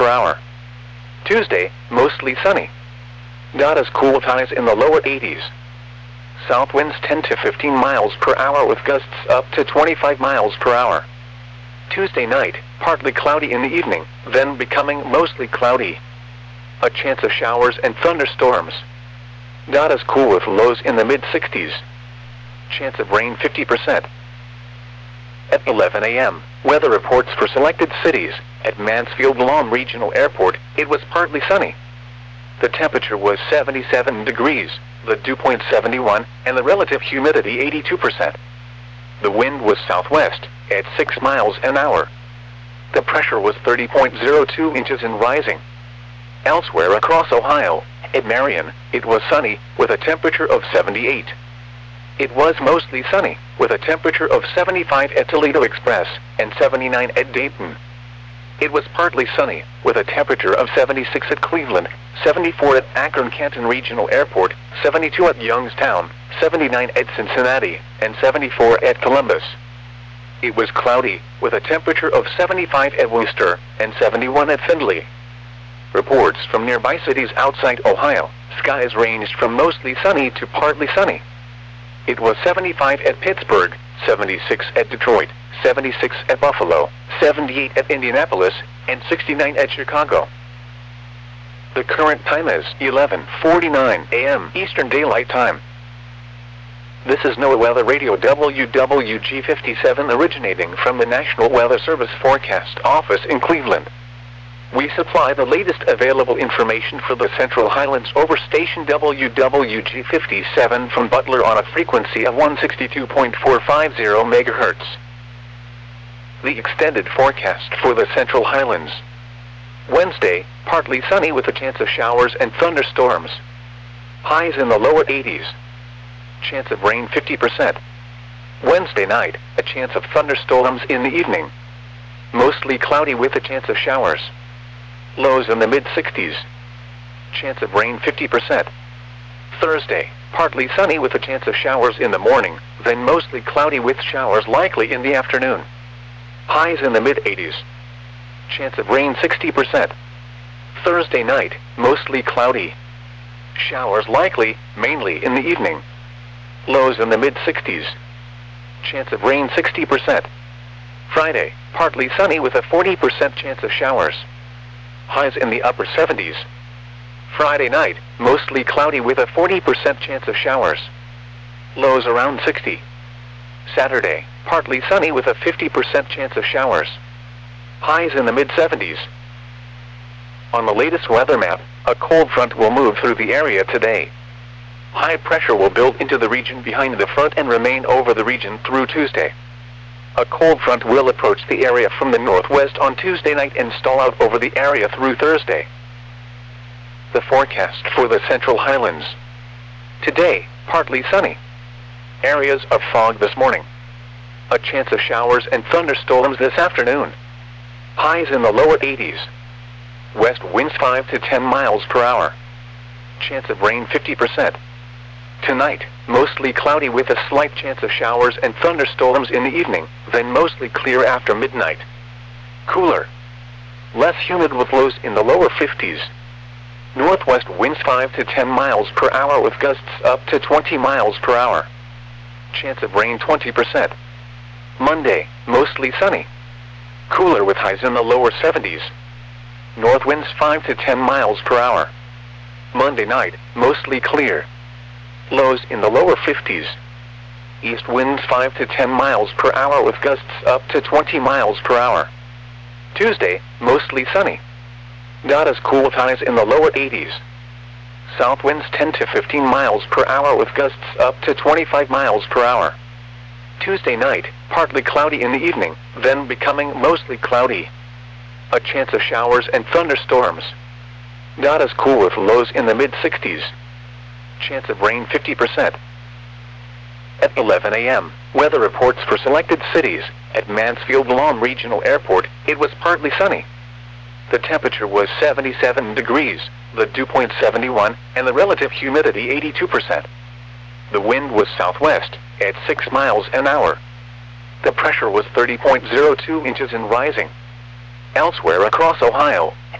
per hour. Tuesday, mostly sunny. Not as cool with highs in the lower 80s. South winds 10 to 15 miles per hour with gusts up to 25 miles per hour. Tuesday night, partly cloudy in the evening, then becoming mostly cloudy. A chance of showers and thunderstorms. Not as cool with lows in the mid-60s. Chance of rain 50%. At 11 a.m., weather reports for selected cities. At Mansfield Lahm Regional Airport, it was partly sunny. The temperature was 77 degrees, the dew point 71, and the relative humidity 82%. The wind was southwest, at 6 miles an hour. The pressure was 30.02 inches and rising. Elsewhere across Ohio, at Marion, it was sunny, with a temperature of 78. It was mostly sunny, with a temperature of 75 at Toledo Express, and 79 at Dayton. It was partly sunny, with a temperature of 76 at Cleveland, 74 at Akron-Canton Regional Airport, 72 at Youngstown, 79 at Cincinnati, and 74 at Columbus. It was cloudy, with a temperature of 75 at Worcester, and 71 at Findlay. Reports from nearby cities outside Ohio, skies ranged from mostly sunny to partly sunny. It was 75 at Pittsburgh, 76 at Detroit, 76 at Buffalo, 78 at Indianapolis, and 69 at Chicago. The current time is 11:49 a.m. Eastern Daylight Time. This is NOAA Weather Radio WWG57 originating from the National Weather Service Forecast Office in Cleveland. We supply the latest available information for the Central Highlands over station WWG57 from Butler on a frequency of 162.450 MHz. The extended forecast for the Central Highlands. Wednesday, partly sunny with a chance of showers and thunderstorms. Highs in the lower 80s. Chance of rain 50%. Wednesday night, a chance of thunderstorms in the evening. Mostly cloudy with a chance of showers. Lows in the mid-60s. Chance of rain 50%. Thursday, partly sunny with a chance of showers in the morning, then mostly cloudy with showers likely in the afternoon. Highs in the mid-80s. Chance of rain 60%. Thursday night, mostly cloudy. Showers likely, mainly in the evening. Lows in the mid-60s. Chance of rain 60%. Friday, partly sunny with a 40% chance of showers. Highs in the upper 70s. Friday night, mostly cloudy with a 40% chance of showers. Lows around 60. Saturday, partly sunny with a 50% chance of showers. Highs in the mid-70s. On the latest weather map, a cold front will move through the area today. High pressure will build into the region behind the front and remain over the region through Tuesday. A cold front will approach the area from the northwest on Tuesday night and stall out over the area through Thursday. The forecast for the Central Highlands. Today, partly sunny. Areas of fog this morning. A chance of showers and thunderstorms this afternoon. Highs in the lower 80s. West winds 5 to 10 miles per hour. Chance of rain 50%. Tonight, mostly cloudy with a slight chance of showers and thunderstorms in the evening, then mostly clear after midnight. Cooler. Less humid with lows in the lower 50s. Northwest winds 5 to 10 miles per hour with gusts up to 20 miles per hour. Chance of rain 20%. Monday, mostly sunny. Cooler with highs in the lower 70s. North winds 5 to 10 miles per hour. Monday night, mostly clear. Lows in the lower 50s. East winds 5 to 10 miles per hour with gusts up to 20 miles per hour. Tuesday, mostly sunny. Not as cool with highs in the lower 80s. South winds 10 to 15 miles per hour with gusts up to 25 miles per hour. Tuesday night, partly cloudy in the evening, then becoming mostly cloudy. A chance of showers and thunderstorms. Not as cool with lows in the mid-60s. Chance of rain 50%. At 11 a.m., weather reports for selected cities. At Mansfield Lahm Regional Airport, it was partly sunny. The temperature was 77 degrees, the dew point 71, and the relative humidity 82%. The wind was southwest, at 6 miles an hour. The pressure was 30.02 inches and rising. Elsewhere across Ohio,